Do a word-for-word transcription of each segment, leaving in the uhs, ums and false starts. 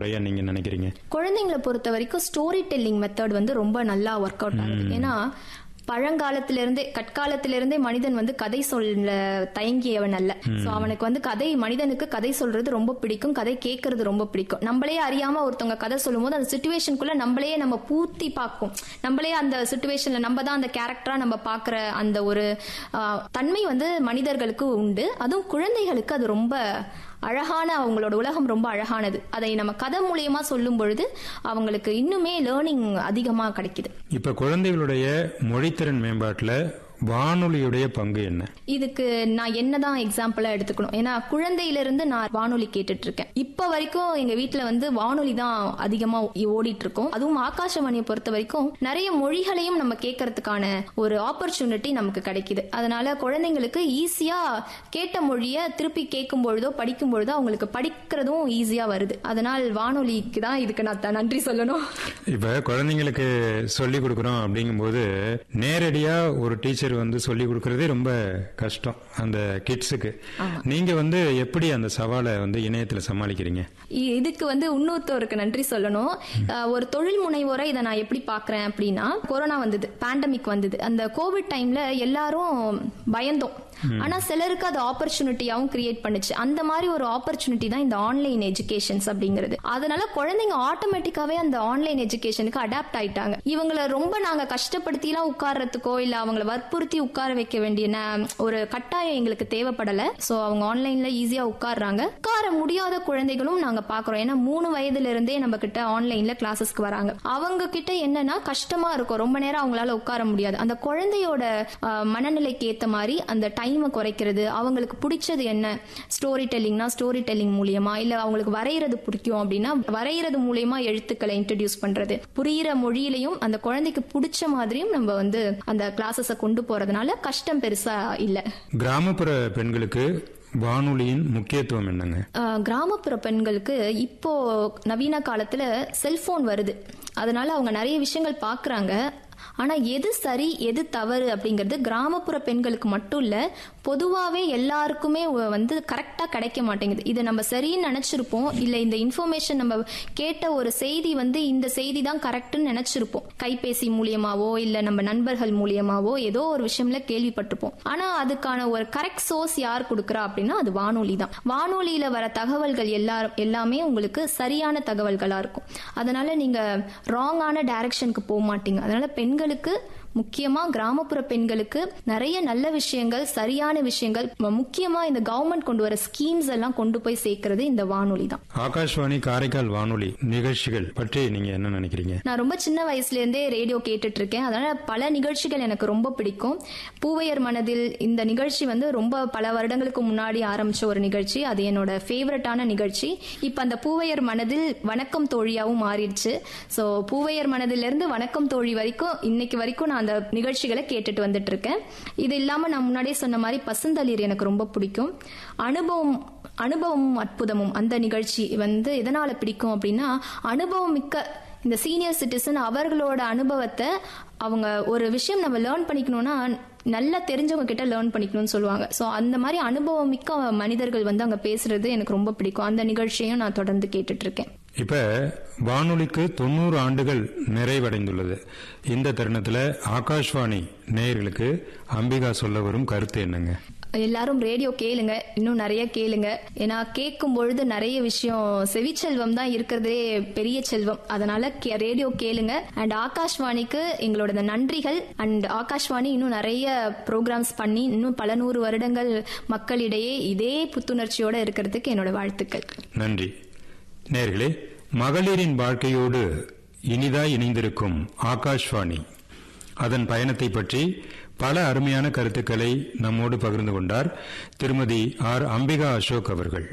முறையா நீங்க நினைக்கிறீங்க? குழந்தைங்களை பொறுத்த வரைக்கும் ஸ்டோரி டெல்லிங் மெத்தட் வந்து ரொம்ப நல்லா ஒர்க் அவுட் ஆகுது. ஏன்னா பழங்காலத்திலிருந்தே கற்காலத்திலிருந்தே மனிதன் வந்து கதை சொல்ல தயங்கியவன் அல்ல. சோ அவனுக்கு வந்து கதை மனிதனுக்கு கதை சொல்றது ரொம்ப பிடிக்கும், கதை கேட்கறது ரொம்ப பிடிக்கும். நம்மளே அறியாம ஒருத்தவங்க கதை சொல்லும் போது அந்த சிச்சுவேஷனுக்குள்ள நம்மளே நம்ம பூர்த்தி பார்க்கும், நம்மளே அந்த சிச்சுவேஷன்ல நம்ம தான் அந்த கேரக்டரா நம்ம பாக்குற அந்த ஒரு தன்மை வந்து மனிதர்களுக்கு உண்டு. அதுவும் குழந்தைகளுக்கு அது ரொம்ப அழகான, அவங்களோட உலகம் ரொம்ப அழகானது. அதை நம்ம கதை மூலியமா சொல்லும் பொழுது அவங்களுக்கு இன்னுமே லேர்னிங் அதிகமா கிடைக்குது. இப்ப குழந்தைகளுடைய மொழித்திறன் மேம்பாட்டுல வானொலியுடைய பங்கு என்ன? இதுக்கு நான் என்னதான் எக்ஸாம்பிளா எடுத்துக்கணும், ஏன்னா குழந்தையிலிருந்து நான் வானொலி கேட்டுட்டு இருக்கேன். இப்ப வரைக்கும் எங்க வீட்டுல வந்து வானொலி தான் அதிகமா ஓடிட்டு இருக்கும். அதுவும் ஆகாஷவாணியை பொறுத்த வரைக்கும் நிறைய மொழிகளையும் நம்ம கேட்கறதுக்கான ஒரு ஆப்பர்ச்சுனிட்டி நமக்கு கிடைக்குது. அதனால குழந்தைங்களுக்கு ஈஸியா கேட்ட மொழிய திருப்பி கேட்கும் பொழுதோ படிக்கும் பொழுதோ அவங்களுக்கு படிக்கிறதும் ஈஸியா வருது. அதனால் வானொலிக்கு தான் இதுக்கு நான் நன்றி சொல்லணும். இப்ப குழந்தைங்களுக்கு சொல்லி கொடுக்கறோம் அப்படிங்கும் போது நேரடியா ஒரு டீச்சர் வந்து சொல்லி கொடுக்கறதே ரொம்ப கஷ்டம் அந்த கிட்ஸுக்கு. நீங்க வந்து எப்படி அந்த சவாலை வந்து இணையத்துல சமாளிக்கிறீங்க? இதுக்கு வந்து இன்னொருத்தருக்கு நன்றி சொல்லணும். ஒரு தொழில் முனைவோரை இதை நான் எப்படி பாக்குறேன் அப்படின்னா, கொரோனா வந்தது, பேண்டமிக் வந்தது. அந்த கோவிட் டைம்ல எல்லாரும் பயந்தோம். ஆனா சிலருக்கு அது ஆப்பர்ச்சுனிட்டியாவும் கிரியேட் பண்ணுச்சு. அந்த மாதிரி ஒரு ஆப்பர்ச்சுனிட்டி தான் இந்த ஆன்லைன் எஜுகேஷன்ஸ் அப்படிங்கிறது. அதனால குழந்தைங்க ஆட்டோமேட்டிக்காவே அந்த ஆன்லைன் எஜுகேஷனுக்கு அடாப்ட் ஆயிட்டாங்க. இவங்களை ரொம்ப நாங்க கஷ்டப்படுத்திலாம் உட்கார்றதுக்கோ இல்ல அவங்களை வற்புறுத்தி உட்கார வைக்க வேண்டிய ஒரு கட்டாயம் எங்களுக்கு தேவைப்படல. சோ அவங்க ஆன்லைன்ல ஈஸியா உட்கார்றாங்க. உட்கார முடியாத குழந்தைகளும் நாங்க பாக்குறோம். ஏன்னா மூணு வயதுல இருந்தே நம்ம கிட்ட ஆன்லைன்ல கிளாஸஸ்க்கு வராங்க. அவங்க கிட்ட என்னன்னா கஷ்டமா இருக்கும், ரொம்ப நேரம் அவங்களால உட்கார முடியாது. அந்த குழந்தையோட மனநிலைக்கு ஏத்த மாதிரி அந்த டைம் குறைக்கிறது, அவங்களுக்கு பிடிச்சது என்ன, ஸ்டோரி டெல்லிங்னா ஸ்டோரி டெல்லிங் மூலியமா, இல்ல அவங்களுக்கு வரைகிறது பிடிக்கும் அப்படின்னா வரைகிறது மூலியமா எழுத்துக்களை இன்ட்ரோடியூஸ் பண்றது, புரியுற மொழியிலையும் அந்த குழந்தைக்கு பிடிச்ச மாதிரியும் நம்ம வந்து அந்த கிளாஸஸ கொண்டு போறதுனால கஷ்டம் பெருசா இல்ல. கிராமப்புற பெண்களுக்கு வானொலியின் முக்கியத்துவம் என்னங்க? கிராமப்புற பெண்களுக்கு இப்போ நவீன காலத்துல செல்போன் வருது, அதனால அவங்க நிறைய விஷயங்கள் பாக்குறாங்க. ஆனா எது சரி எது தவறு அப்படிங்கிறது கிராமப்புற பெண்களுக்கு மட்டும் இல்ல, பொதுவாவே எல்லாருக்குமே வந்து கரெக்டா கிடைக்க மாட்டேங்குது. இதை நம்ம சரின்னு நினைச்சிருப்போம், இல்ல இந்த இன்ஃபர்மேஷன் நம்ம கேட்ட ஒரு செய்தி வந்து இந்த செய்தி தான் கரெக்ட்னு நினைச்சிருப்போம். கைபேசி மூலியமாவோ இல்ல நம்ம நண்பர்கள் மூலியமாவோ ஏதோ ஒரு விஷயம்ல கேள்விப்பட்டிருப்போம். ஆனா அதுக்கான ஒரு கரெக்ட் சோர்ஸ் யார் கொடுக்கறா அப்படின்னா அது வானொலி தான். வானொலியில வர தகவல்கள் எல்லாரும் எல்லாமே உங்களுக்கு சரியான தகவல்களா இருக்கும். அதனால நீங்க ராங்கான டைரக்ஷனுக்கு போக மாட்டீங்க. அதனால பெண்களுக்கு, முக்கியமா கிராமப்புற பெண்களுக்கு நிறைய நல்ல விஷயங்கள், சரியான விஷயங்கள், முக்கியமா இந்த கவர்மெண்ட் கொண்டு வர ஸ்கீம்ஸ் எல்லாம் கொண்டு போய் சேர்க்கிறது இந்த வானொலி தான். ஆகாஷ்வாணி காரைக்கால் வானொலி நிகழ்ச்சிகள் பற்றி நீங்க என்ன நினைக்கிறீங்க? நான் ரொம்ப சின்ன வயசுல இருந்தே ரேடியோ கேட்டுட்டு இருக்கேன். அதனால பல நிகழ்ச்சிகள் எனக்கு ரொம்ப பிடிக்கும். பூவையர் மனதில் இந்த நிகழ்ச்சி வந்து ரொம்ப பல வருடங்களுக்கு முன்னாடி ஆரம்பிச்ச ஒரு நிகழ்ச்சி. அது என்னோட ஃபேவரட்டான நிகழ்ச்சி. இப்ப அந்த பூவையர் மனதில் வணக்கம் தோழியாவும் மாறிடுச்சு. சோ பூவையர் மனதில இருந்து வணக்கம் தோழி வரைக்கும் இன்னைக்கு வரைக்கும் நான் அந்த நிகழ்ச்சிகளை கேட்டுட்டு வந்துட்டு இருக்கேன். இது இல்லாம நான் முன்னாடியே சொன்ன மாதிரி பசுந்தளிர் எனக்கு ரொம்ப பிடிக்கும். அனுபவம் அனுபவமும் அற்புதமும் அந்த நிகழ்ச்சி வந்து எதனால பிடிக்கும் அப்படின்னா, அனுபவம் மிக்க இந்த சீனியர் சிட்டிசன் அவர்களோட அனுபவத்தை, அவங்க ஒரு விஷயம் நம்ம லேர்ன் பண்ணிக்கணும்னா நல்லா தெரிஞ்சவங்க கிட்ட லேர்ன் பண்ணிக்கணும்னு சொல்லுவாங்க. ஸோ அந்த மாதிரி அனுபவம் மிக்க மனிதர்கள் வந்து அங்க பேசுறது எனக்கு ரொம்ப பிடிக்கும். அந்த நிகழ்ச்சியையும் நான் தொடர்ந்து கேட்டுட்டு இருக்கேன். இப்ப வானொலிக்கு தொண்ணூறு ஆண்டுகள் நிறைவடைந்துள்ளது. இந்த தருணத்துல ஆகாஷ்வாணி நேயர்களுக்கு அம்பிகா சொல்ல வரும் கருத்து என்னங்க? எல்லாரும் ரேடியோ கேளுங்க, இன்னும் நிறைய கேளுங்க. ஏன்னா கேட்கும் பொழுது நிறைய விஷயம், செவிச்செல்வம் தான் இருக்கிறதே பெரிய செல்வம். அதனால ரேடியோ கேளுங்க. அண்ட் ஆகாஷ்வாணிக்கு எங்களோட நன்றிகள். அண்ட் ஆகாஷ்வாணி இன்னும் நிறைய ப்ரோக்ராம்ஸ் பண்ணி இன்னும் பல நூறு வருடங்கள் மக்களிடையே இதே புத்துணர்ச்சியோட இருக்கிறதுக்கு என்னோட வாழ்த்துக்கள். நன்றி. நேயர்களே, மகளிரின் வாழ்க்கையோடு இனிதாய் இணைந்திருக்கும் ஆகாஷ்வாணி, அதன் பயணத்தை பற்றி பல அருமையான கருத்துக்களை நம்மோடு பகிர்ந்து கொண்டார் திருமதி ஆர் அம்பிகா அசோக் அவர்கள்.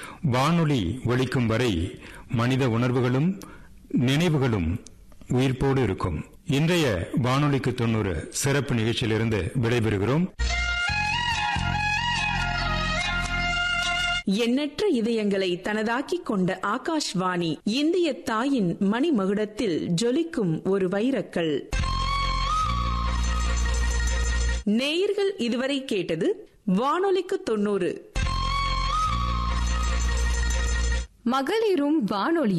வானொலி ஒலிக்கும் வரை மனித உணர்வுகளும் நினைவுகளும் உயிர்ப்போடு இருக்கும். இன்றைய வானொலிக்கு தொண்ணூறு சிறப்பு நிகழ்ச்சியிலிருந்து விடைபெறுகிறோம். எண்ணற்ற இதயங்களை தனதாக்கிக் கொண்ட ஆகாஷ்வாணி இந்திய தாயின் மணிமகுடத்தில் ஜொலிக்கும் ஒரு வைரக்கல். நேயர்கள் இதுவரை கேட்டது வானொலிக்கு தொண்ணூறு. மகளிரும் வானொலி